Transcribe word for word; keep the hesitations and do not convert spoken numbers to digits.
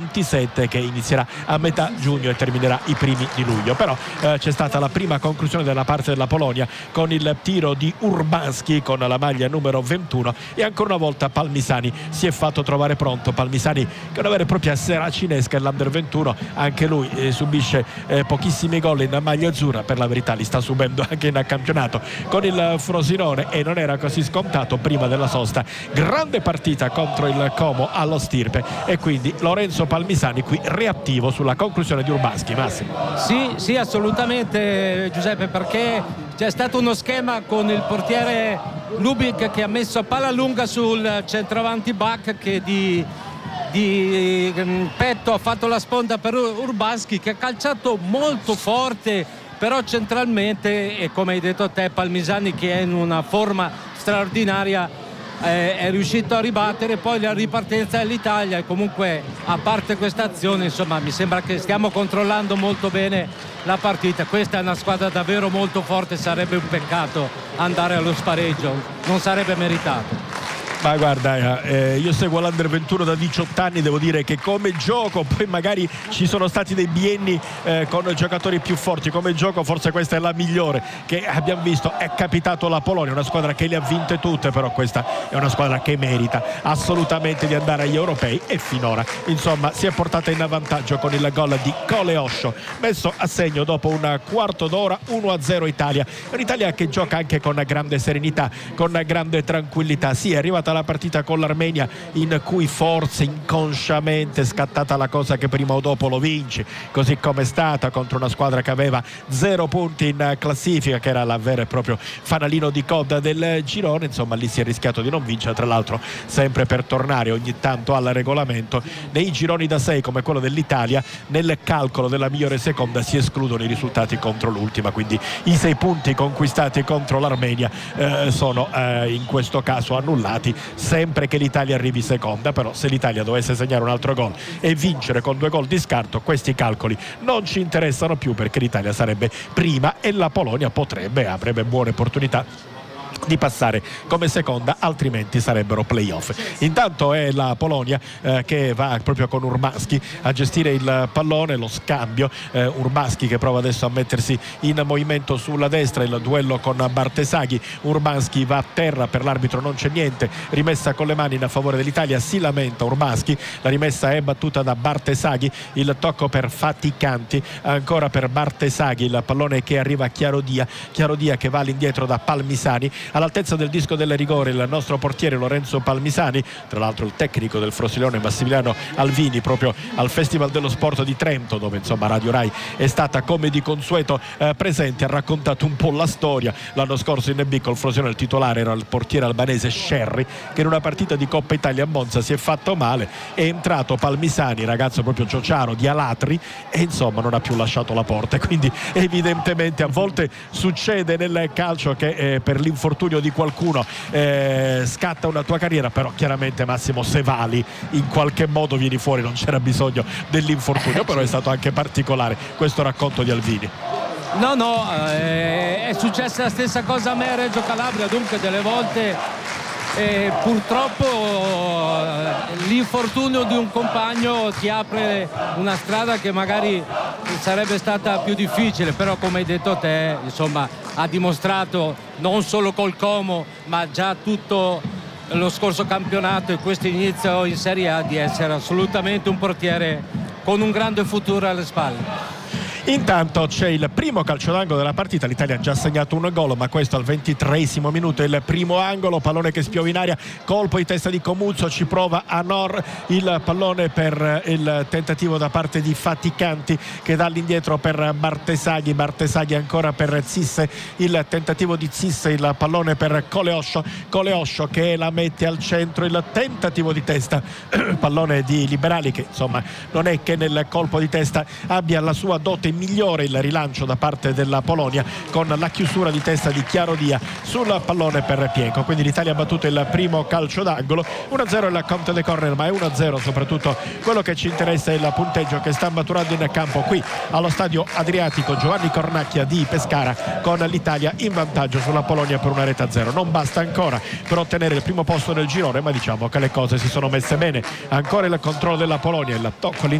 ventisette, che inizierà a metà giugno e terminerà i primi di luglio. Però eh, c'è stata la prima conclusione della parte della Polonia con il tiro di Urbanski con la maglia numero ventuno, e ancora una volta Palmisani si è fatto trovare pronto. Palmisani, che è una vera e propria seracinesca nell'Under ventuno, anche lui eh, subisce eh, pochissimi gol in maglia azzurra, per la verità li sta subendo anche in campionato con il Frosinone, e non era così scontato prima della sosta. Grande partita contro il Como allo Stirpe, e quindi Lorenzo Palmisani qui reattivo sulla conclusione di Urbanski. Massimo. Sì, sì, assolutamente Giuseppe, perché c'è stato uno schema con il portiere Lubik che ha messo palla lunga sul centravanti Bach, che di, di petto ha fatto la sponda per Urbanski, che ha calciato molto forte, però centralmente, e come hai detto te, Palmisani, che è in una forma straordinaria, eh, è riuscito a ribattere. Poi la ripartenza dell'Italia, e comunque a parte questa azione, insomma, mi sembra che stiamo controllando molto bene la partita. Questa è una squadra davvero molto forte, sarebbe un peccato andare allo spareggio, non sarebbe meritato. Ma guarda, eh, io seguo l'Under ventuno da diciotto anni, devo dire che come gioco, poi magari ci sono stati dei bienni eh, con giocatori più forti, come gioco forse questa è la migliore che abbiamo visto. È capitato la Polonia, una squadra che le ha vinte tutte, però questa è una squadra che merita assolutamente di andare agli europei, e finora insomma si è portata in vantaggio con il gol di Koleosho, messo a segno dopo un quarto d'ora. Uno a zero Italia, un'Italia che gioca anche con grande serenità, con grande tranquillità. Sì, è arrivata la partita con l'Armenia, in cui forse inconsciamente è scattata la cosa che prima o dopo lo vinci, così come è stata contro una squadra che aveva zero punti in classifica, che era la vera e proprio fanalino di coda del girone. Insomma, lì si è rischiato di non vincere, tra l'altro sempre per tornare ogni tanto al regolamento. Nei gironi da sei come quello dell'Italia, nel calcolo della migliore seconda si escludono i risultati contro l'ultima, quindi i sei punti conquistati contro l'Armenia eh, sono eh, in questo caso annullati, sempre che l'Italia arrivi seconda. Però se l'Italia dovesse segnare un altro gol e vincere con due gol di scarto, questi calcoli non ci interessano più, perché l'Italia sarebbe prima e la Polonia potrebbe, avrebbe buone opportunità di passare come seconda, altrimenti sarebbero playoff. Intanto è la Polonia eh, che va proprio con Urbanski a gestire il pallone, lo scambio. eh, Urbanski che prova adesso a mettersi in movimento sulla destra, il duello con Bartesaghi. Urbanski va a terra, per l'arbitro non c'è niente, rimessa con le mani in favore dell'Italia, si lamenta Urbanski, la rimessa è battuta da Bartesaghi, il tocco per Faticanti, ancora per Bartesaghi, il pallone che arriva a Chiarodia, Chiarodia che va all'indietro da Palmisani, all'altezza del disco del rigore il nostro portiere Lorenzo Palmisani, tra l'altro il tecnico del Frosinone Massimiliano Alvini, proprio al Festival dello Sport di Trento, dove insomma Radio Rai è stata come di consueto eh, presente. Ha raccontato un po' la storia. L'anno scorso in B col Frosinone il titolare era il portiere albanese Scerri, che in una partita di Coppa Italia a Monza si è fatto male, è entrato Palmisani, ragazzo proprio ciociaro di Alatri, e insomma non ha più lasciato la porta. Quindi evidentemente a volte succede nel calcio che eh, per l'infortunio di qualcuno eh, scatta una tua carriera, però chiaramente Massimo, se vali in qualche modo vieni fuori, non c'era bisogno dell'infortunio. Però è stato anche particolare questo racconto di Alvini. No, no, eh, è successa la stessa cosa a me a Reggio Calabria, dunque delle volte eh, purtroppo eh, l'infortunio di un compagno ti apre una strada che magari sarebbe stata più difficile, però come hai detto te, insomma, ha dimostrato non solo col Como ma già tutto lo scorso campionato e questo inizio in Serie A di essere assolutamente un portiere con un grande futuro alle spalle. Intanto c'è il primo calcio d'angolo della partita, l'Italia ha già segnato un gol, ma questo al ventitreesimo minuto, il primo angolo, pallone che spiova in aria, colpo di testa di Comuzzo, ci prova Anor, il pallone per il tentativo da parte di Faticanti che dà all'indietro per Bartesaghi, Bartesaghi ancora per Zisse, il tentativo di Zisse, il pallone per Koleosho, Koleosho che la mette al centro, il tentativo di testa, pallone di Liberali che insomma non è che nel colpo di testa abbia la sua dote migliore, il rilancio da parte della Polonia con la chiusura di testa di Chiarodia sul pallone per Pienco. Quindi l'Italia ha battuto il primo calcio d'angolo, uno a zero il conto dei corner, ma è uno a zero soprattutto quello che ci interessa è il punteggio che sta maturando in campo qui allo stadio Adriatico Giovanni Cornacchia di Pescara, con l'Italia in vantaggio sulla Polonia per una rete a zero. Non basta ancora per ottenere il primo posto nel girone, ma diciamo che le cose si sono messe bene. Ancora il controllo della Polonia, il tocco